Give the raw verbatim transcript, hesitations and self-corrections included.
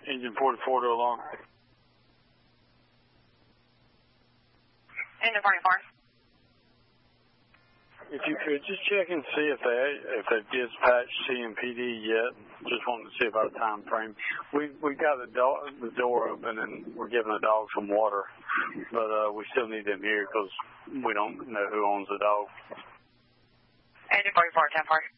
Engine forty-four to alarm. Engine forty-four. If you could just check and see if they if they've dispatched C M P D yet. Just wanted to see about a time frame. We we got the door the door open and we're giving the dog some water, but uh, we still need them here because we don't know who owns the dog. Engine forty-four, ten four.